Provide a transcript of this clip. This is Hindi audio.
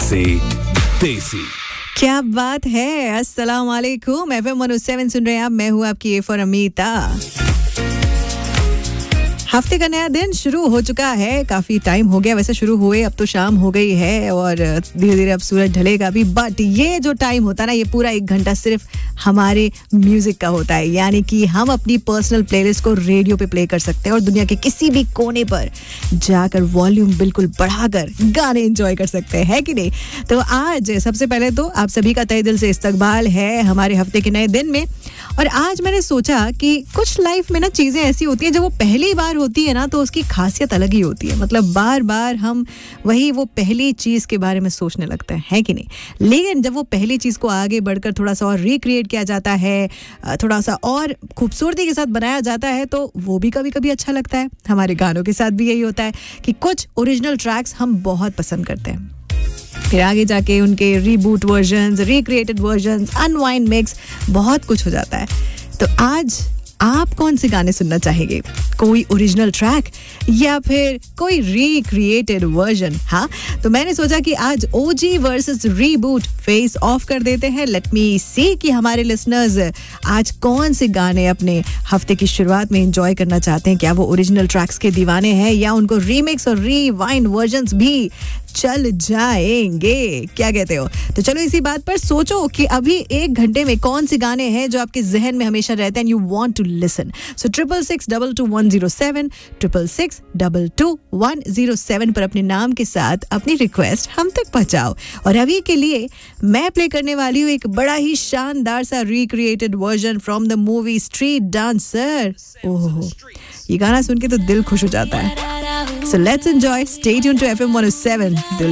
से देसी। क्या बात है। अस्सलाम वालेकुम। FM 107 सुन रहे हैं आप। मैं हूँ आपकी ए फॉर अमीता। हफ्ते का नया दिन शुरू हो चुका है। काफी टाइम हो गया वैसे शुरू हुए, अब तो शाम हो गई है और धीरे धीरे अब सूरज ढलेगा भी। बट ये जो टाइम होता है ना, ये पूरा 1 घंटा सिर्फ हमारे म्यूजिक का होता है। यानी कि हम अपनी पर्सनल प्लेलिस्ट को रेडियो पे प्ले कर सकते हैं और दुनिया के किसी भी कोने पर जाकर वॉल्यूम बिल्कुल बढ़ाकर गाने एंजॉय कर सकते हैं, है कि नहीं? तो आज सबसे पहले तो आप सभी का तहे दिल से इस्तकबाल है हमारे हफ्ते के नए दिन में। और आज मैंने सोचा कि कुछ लाइफ में ना चीजें ऐसी होती हैं जब वो पहली बार होती है ना तो उसकी खासियत अलग ही होती है। मतलब बार बार हम वही वो पहली चीज के बारे में सोचने लगते हैं, है कि नहीं? लेकिन जब वो पहली चीज को आगे बढ़कर थोड़ा सा और रिक्रिएट किया जाता है, थोड़ा सा और खूबसूरती के साथ बनाया जाता है, तो वो भी कभी कभी अच्छा लगता है। हमारे गानों के साथ भी यही होता है कि कुछ ओरिजिनल ट्रैक्स हम बहुत पसंद करते हैं, फिर आगे जाके उनके reboot versions, recreated versions, unwind mix, बहुत कुछ हो जाता है। तो आज आप कौन से गाने सुनना चाहेंगे? कोई ओरिजिनल ट्रैक या फिर कोई रिक्रिएटेड वर्जन? हाँ, तो मैंने सोचा कि आज ओजी वर्सेस रीबूट फेस ऑफ कर देते हैं। लेट मी सी कि हमारे लिसनर्स आज कौन से गाने अपने हफ्ते की शुरुआत में एंजॉय करना चाहते हैं। क्या वो ओरिजिनल ट्रैक्स के दीवाने हैं या उनको रीमिक्स और रीवाइंड वर्जन्स भी चल जाएंगे? क्या कहते हो? तो चलो इसी बात पर सोचो कि अभी 1 घंटे में कौन से गाने हैं जो आपके जहन में हमेशा रहते हैं, यू वांट टू लिसन। सो 666-22-107 666-22-107 पर अपने नाम के साथ अपनी रिक्वेस्ट हम तक पहुंचाओ। और अभी के लिए मैं प्ले करने वाली हूँ एक बड़ा ही शानदार सा recreated version from the movie street dancer. ओह, ये गाना सुन के तो दिल खुश हो जाता है। So let's enjoy. Stay tuned to FM 107.